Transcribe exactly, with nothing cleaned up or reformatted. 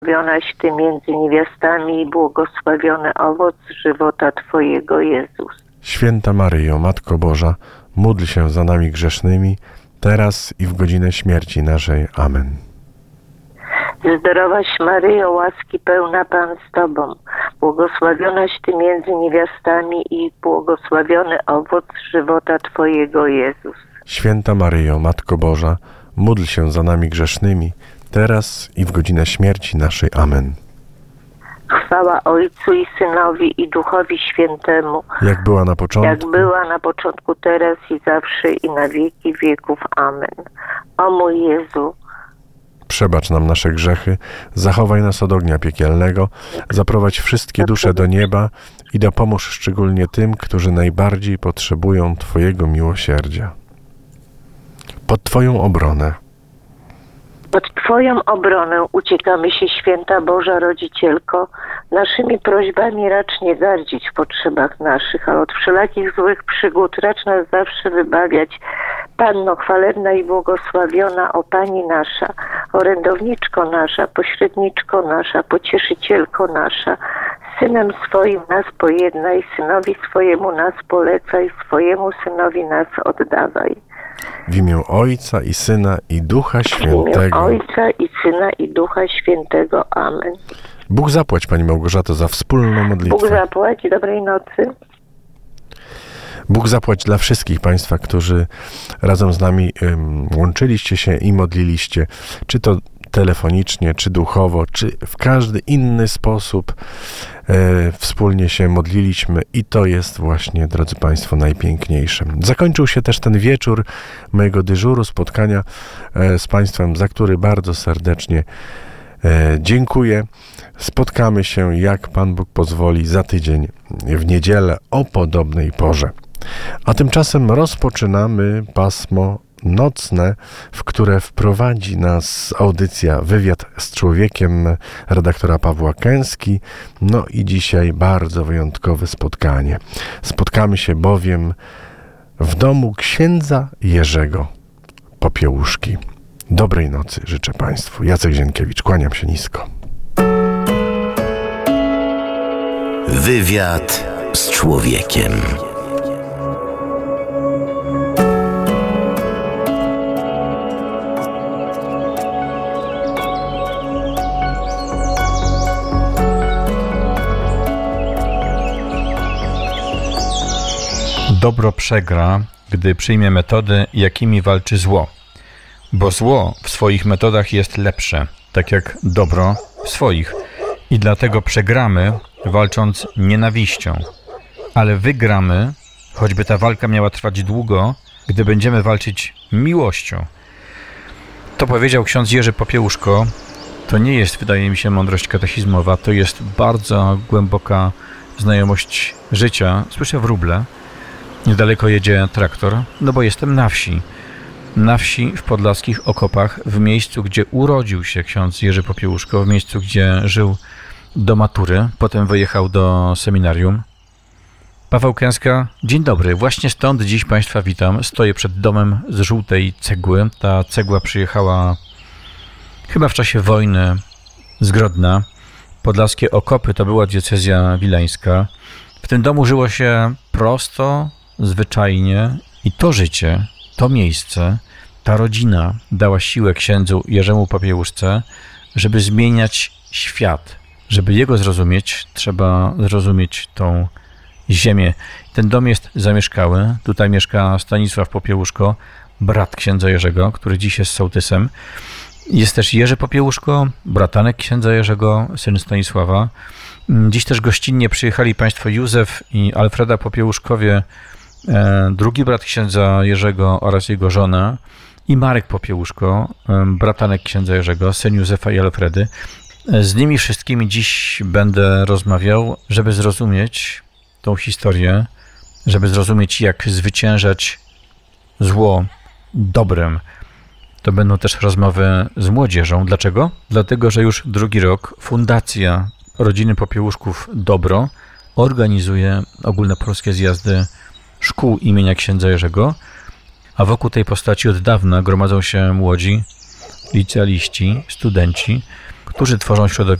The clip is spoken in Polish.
Błogosławionaś Ty między niewiastami i błogosławiony owoc żywota Twojego, Jezus. Święta Maryjo, Matko Boża, módl się za nami grzesznymi, teraz i w godzinę śmierci naszej. Amen. Zdrowaś Maryjo, łaski pełna Pan z Tobą, błogosławionaś Ty między niewiastami i błogosławiony owoc żywota Twojego, Jezus. Święta Maryjo, Matko Boża, módl się za nami grzesznymi, teraz i w godzinę śmierci naszej. Amen. Chwała Ojcu i Synowi i Duchowi Świętemu, Jak była na początku, jak była na początku, teraz i zawsze i na wieki wieków. Amen. O mój Jezu, przebacz nam nasze grzechy, zachowaj nas od ognia piekielnego, zaprowadź wszystkie dusze do nieba i dopomóż szczególnie tym, którzy najbardziej potrzebują Twojego miłosierdzia. Pod Twoją obronę pod Twoją obronę uciekamy się, Święta Boża Rodzicielko. Naszymi prośbami racz nie gardzić w potrzebach naszych, a od wszelakich złych przygód racz nas zawsze wybawiać. Panno chwalebna i błogosławiona, o Pani nasza, orędowniczko nasza, pośredniczko nasza, pocieszycielko nasza, Synem swoim nas pojednaj, Synowi swojemu nas polecaj, swojemu Synowi nas oddawaj. W imię Ojca i Syna i Ducha Świętego. W imię Ojca i Syna i Ducha Świętego. Amen. Bóg zapłać, Pani Małgorzato, za wspólną modlitwę. Bóg zapłać. Dobrej nocy. Bóg zapłać dla wszystkich Państwa, którzy razem z nami um, łączyliście się i modliliście, czy to telefonicznie, czy duchowo, czy w każdy inny sposób e, wspólnie się modliliśmy i to jest właśnie, drodzy Państwo, najpiękniejsze. Zakończył się też ten wieczór mojego dyżuru, spotkania e, z Państwem, za który bardzo serdecznie e, dziękuję. Spotkamy się, jak Pan Bóg pozwoli, za tydzień w niedzielę o podobnej porze. A tymczasem rozpoczynamy pasmo nocne, w które wprowadzi nas audycja Wywiad z Człowiekiem redaktora Pawła Kęski. No i dzisiaj bardzo wyjątkowe spotkanie. Spotkamy się bowiem w domu księdza Jerzego Popiełuszki. Dobrej nocy życzę Państwu. Jacek Zienkiewicz, kłaniam się nisko. Wywiad z Człowiekiem. Dobro przegra, gdy przyjmie metody, jakimi walczy zło. Bo zło w swoich metodach jest lepsze, tak jak dobro w swoich. I dlatego przegramy, walcząc nienawiścią. Ale wygramy, choćby ta walka miała trwać długo, gdy będziemy walczyć miłością. To powiedział ksiądz Jerzy Popiełuszko. To nie jest, wydaje mi się, mądrość katechizmowa. To jest bardzo głęboka znajomość życia. Słyszę wróble. Niedaleko jedzie traktor, no bo jestem na wsi. Na wsi w podlaskich okopach, w miejscu, gdzie urodził się ksiądz Jerzy Popiełuszko, w miejscu, gdzie żył do matury, potem wyjechał do seminarium. Paweł Kęska, dzień dobry. Właśnie stąd dziś Państwa witam. Stoję przed domem z żółtej cegły. Ta cegła przyjechała chyba w czasie wojny z Grodna. Podlaskie okopy to była diecezja wileńska. W tym domu żyło się prosto, zwyczajnie i to życie, to miejsce, ta rodzina dała siłę księdzu Jerzemu Popiełuszce, żeby zmieniać świat. Żeby jego zrozumieć, trzeba zrozumieć tą ziemię. Ten dom jest zamieszkały. Tutaj mieszka Stanisław Popiełuszko, brat księdza Jerzego, który dziś jest sołtysem. Jest też Jerzy Popiełuszko, bratanek księdza Jerzego, syn Stanisława. Dziś też gościnnie przyjechali państwo Józef i Alfreda Popiełuszkowie, drugi brat księdza Jerzego oraz jego żona, i Marek Popiełuszko, bratanek księdza Jerzego, syn Józefa i Alfredy. Z nimi wszystkimi dziś będę rozmawiał, żeby zrozumieć tą historię, żeby zrozumieć, jak zwyciężać zło dobrem. To będą też rozmowy z młodzieżą. Dlaczego? Dlatego, że już drugi rok Fundacja Rodziny Popiełuszków Dobro organizuje ogólnopolskie zjazdy szkół imienia księdza Jerzego, a wokół tej postaci od dawna gromadzą się młodzi licealiści, studenci, którzy tworzą środowisko